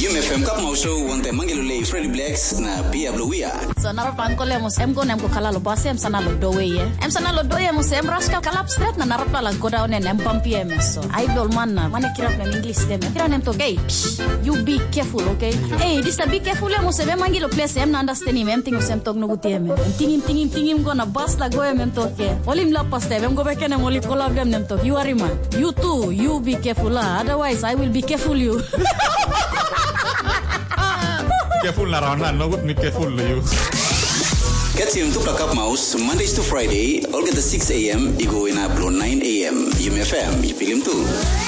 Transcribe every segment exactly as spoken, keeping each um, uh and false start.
U M F M kap mau show wonte mangelo le Freddy Blacks na Pia Bluia. So na pan ko le mo sem go nem ko kala lo base em sana lo dowe ye. Em sana lo dowe mo sem raska kalap straight na narapla la goda on em pampi em so. I dol man na mane kirap na English dem. Kira nem to gay. You be careful, okay? Hey, this a be careful mo se be mangelo place em na understand him em tingo sem tok no guti em. Tingim tingim tingim go na bas la go em to ke. Olim la paste em go be ken em oli collab dem nem to. You are man. You too, you be careful lah. Otherwise I will be careful you. Careful Narana, no good, me careful you. Catch him to Plak Up Mouse Mondays to Friday, all get the six a.m. You go in up to nine a.m. U M F M, you feel him too.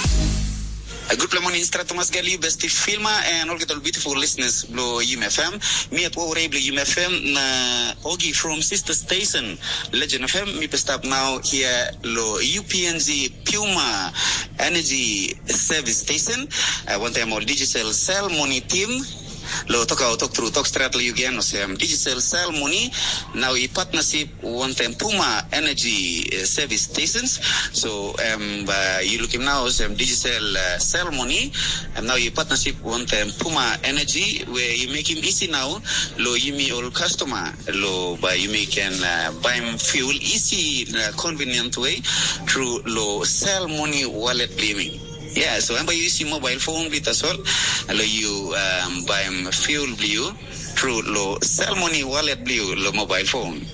A good plan in Stratomas Gali, best filma and all get all beautiful listeners blow U M F M. Me at War Able U M F M na Ogi from Sister Station, Legend F M. Me stop now here lo U P N Z Puma Energy Service Station. I want them all digital cell money team. Lo toka o talk through talk straight you again no sem digital cell money now in partnership one time Puma Energy uh, service stations. So um uh, you looking now some digital uh, cell money and now you partnership one time Puma Energy where you make him easy now lo you me all customer lo by you make can uh, buy him fuel easy uh, convenient way through lo cell money wallet claiming. Yeah, so when you use your mobile phone with as well, allow you um, buy fuel blue through low cell money wallet blue low mobile phone.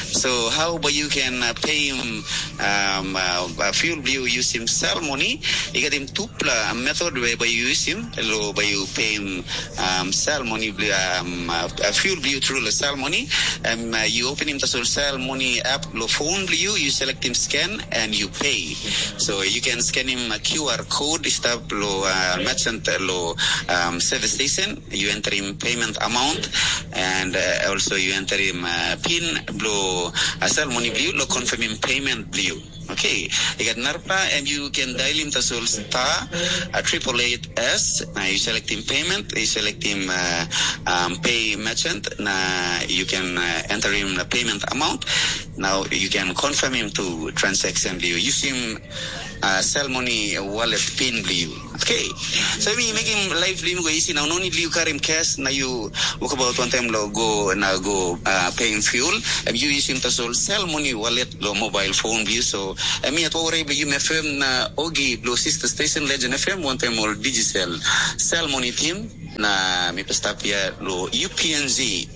So how about you can uh, pay him um, uh, fuel blue using cell money? You get him two uh, method where by you use him, low by you pay him um, cell money um, uh, fuel blue through the cell money. Um, uh, you open him the cell money app low phone blue. You select him scan and you pay. So you can scan him a Q R code. Stop low uh, merchant uh, low um, service station. You enter him payment amount and uh, also you enter him uh, pin blow. A cell money blue, lo confirm him payment blue. Okay, you get Narpa and you can dial him to sol star a triple eight S. Now you select him payment, you select him uh, um, pay merchant. Now you can uh, enter him the payment amount. Now you can confirm him to transaction blue. Use him uh, cell money wallet pin blue. Okay, so we make him live blue go easy. Now no need you carry him cash. Now you walk about one time lo go now go uh, paying fuel. And you use him to sol cell money wallet lo mobile phone blue. So I mean, at War Able U M F M na Ogi Blue Sister Station Legend F M one time all digital cell money team na mi pastapia lo U P N Z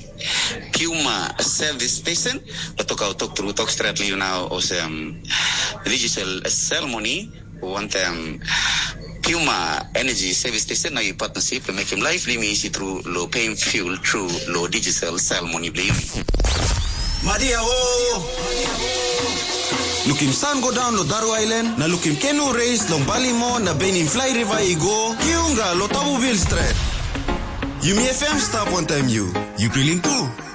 Puma service station. Patoka talk through talk straight you now also um, digital cell money one time Puma Energy Service Station na yung partnership to make him live easy through low paying fuel through low digital cell money blame. Madia oh. Looking sun go down lo Daru Island, na looking canoe race long Balimo na Benin Fly River igo, kiunga lo Tabu Bill Street. U M F M stop one time you, you feeling too.